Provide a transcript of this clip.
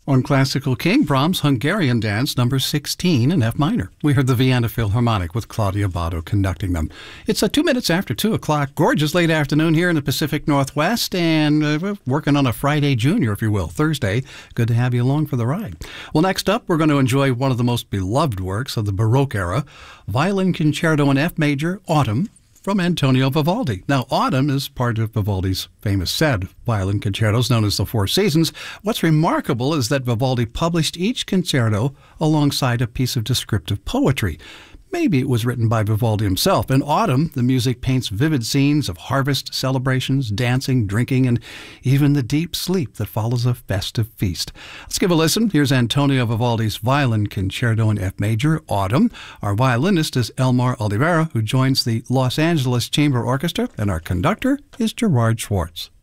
On Classical King, Brahms' Hungarian Dance, number 16 in F minor. We heard the Vienna Philharmonic with Claudia Botto conducting them. It's 2 minutes after 2 o'clock. Gorgeous late afternoon here in the Pacific Northwest, and we're working on a Friday Junior, if you will, Thursday. Good to have you along for the ride. Well, next up, we're going to enjoy one of the most beloved works of the Baroque era, Violin Concerto in F major, Autumn, from Antonio Vivaldi. Now, Autumn is part of Vivaldi's famous set of violin concertos known as the Four Seasons. What's remarkable is that Vivaldi published each concerto alongside a piece of descriptive poetry. Maybe it was written by Vivaldi himself. In Autumn, the music paints vivid scenes of harvest celebrations, dancing, drinking, and even the deep sleep that follows a festive feast. Let's give a listen. Here's Antonio Vivaldi's Violin Concerto in F major, Autumn. Our violinist is Elmar Oliveira, who joins the Los Angeles Chamber Orchestra, and our conductor is Gerard Schwartz.